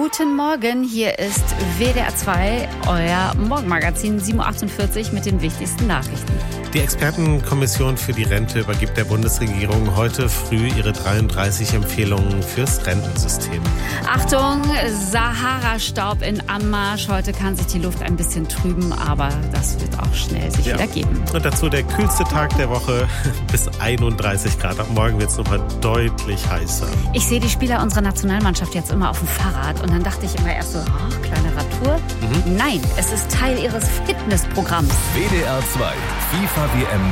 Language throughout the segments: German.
Guten Morgen, hier ist WDR 2, euer Morgenmagazin 7.48 Uhr mit den wichtigsten Nachrichten. Die Expertenkommission für die Rente übergibt der Bundesregierung heute früh ihre 33 Empfehlungen fürs Rentensystem. Achtung, Sahara-Staub in Anmarsch. Heute kann sich die Luft ein bisschen trüben, aber das wird auch schnell sich wieder geben. Und dazu der kühlste Tag der Woche bis 31 Grad. Ab morgen wird es nochmal deutlich heißer. Ich sehe die Spieler unserer Nationalmannschaft jetzt immer auf dem Fahrrad und dann dachte ich immer erst so, kleine Radtour. Nein, es ist Teil ihres Fitnessprogramms. WDR 2, FIFA WM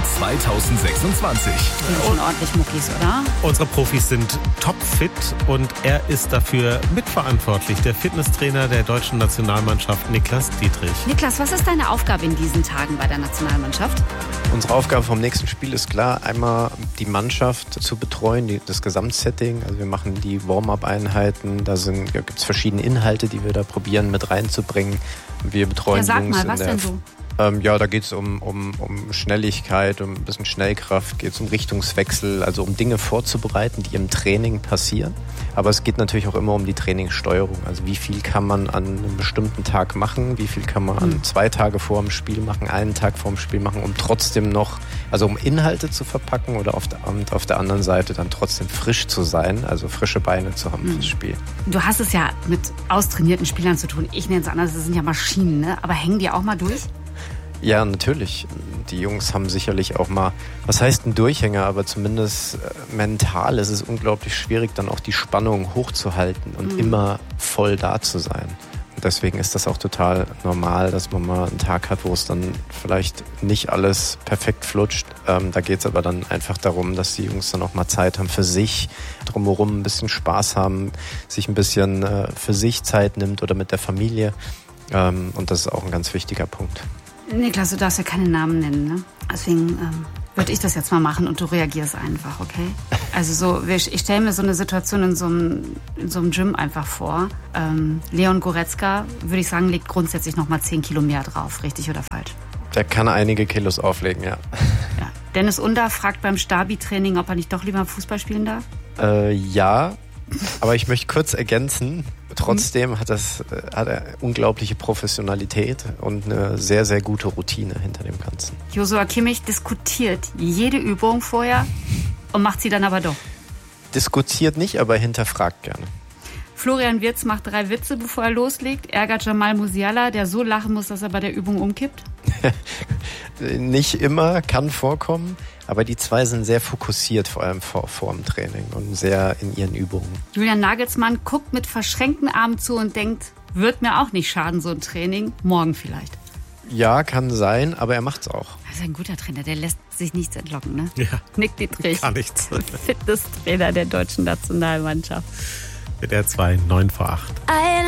2026. Die sind schon ordentlich Muckis, oder? Unsere Profis sind topfit und er ist dafür mitverantwortlich, der Fitnesstrainer der deutschen Nationalmannschaft Niklas Dietrich. Niklas, was ist deine Aufgabe in diesen Tagen bei der Nationalmannschaft? Unsere Aufgabe vom nächsten Spiel ist klar, einmal die Mannschaft zu betreuen, das Gesamtsetting. Also wir machen die Warm-up-Einheiten, gibt es verschiedene Inhalte, die wir da probieren mit reinzubringen. Wir betreuen sag Jungs mal, was denn so? Da geht es um Schnelligkeit, um ein bisschen Schnellkraft, geht es um Richtungswechsel, also um Dinge vorzubereiten, die im Training passieren. Aber es geht natürlich auch immer um die Trainingssteuerung. Also wie viel kann man an einem bestimmten Tag machen, wie viel kann man an 2 Tage vor dem Spiel machen, einen Tag vor dem Spiel machen, um trotzdem noch, also um Inhalte zu verpacken oder auf der anderen Seite dann trotzdem frisch zu sein, also frische Beine zu haben fürs Spiel. Du hast es ja mit austrainierten Spielern zu tun. Ich nenne es anders, das sind ja Maschinen, ne? Aber hängen die auch mal durch? Ja, natürlich. Die Jungs haben sicherlich auch mal, was heißt ein Durchhänger, aber zumindest mental ist es unglaublich schwierig, dann auch die Spannung hochzuhalten und immer voll da zu sein. Und deswegen ist das auch total normal, dass man mal einen Tag hat, wo es dann vielleicht nicht alles perfekt flutscht. Da geht es aber dann einfach darum, dass die Jungs dann auch mal Zeit haben für sich, drumherum ein bisschen Spaß haben, sich ein bisschen für sich Zeit nimmt oder mit der Familie. Und das ist auch ein ganz wichtiger Punkt. Niklas, du darfst ja keine Namen nennen, ne? Deswegen würde ich das jetzt mal machen und du reagierst einfach, okay? Also ich stelle mir so eine Situation in so einem Gym einfach vor. Leon Goretzka, würde ich sagen, legt grundsätzlich nochmal 10 Kilo mehr drauf, richtig oder falsch? Der kann einige Kilos auflegen, ja. Dennis Under fragt beim Stabi-Training, ob er nicht doch lieber Fußball spielen darf? Ja, aber ich möchte kurz ergänzen. Trotzdem hat er unglaubliche Professionalität und eine sehr, sehr gute Routine hinter dem Ganzen. Joshua Kimmich diskutiert jede Übung vorher und macht sie dann aber doch. Diskutiert nicht, aber hinterfragt gerne. Florian Wirtz macht 3 Witze, bevor er loslegt. Ärgert Jamal Musiala, der so lachen muss, dass er bei der Übung umkippt. Nicht immer, kann vorkommen. Aber die 2 sind sehr fokussiert, vor allem vor dem Training und sehr in ihren Übungen. Julian Nagelsmann guckt mit verschränkten Armen zu und denkt, wird mir auch nicht schaden, so ein Training. Morgen vielleicht. Ja, kann sein, aber er macht's auch. Das ist ein guter Trainer, der lässt sich nichts entlocken, ne? Ja. Nick Dietrich. Gar nichts. Fitnesstrainer der deutschen Nationalmannschaft. WDR 2, 9 vor 8.